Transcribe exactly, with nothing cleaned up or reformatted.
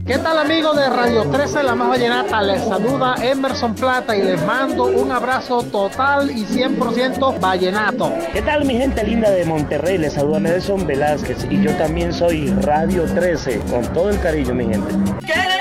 ¿Qué tal, amigos de Radio trece, la más vallenata? Les saluda Emerson Plata y les mando un abrazo total y cien por ciento vallenato. ¿Qué tal, mi gente linda de Monterrey? Les saluda Nelson Velázquez y yo también soy Radio trece, con todo el cariño, mi gente.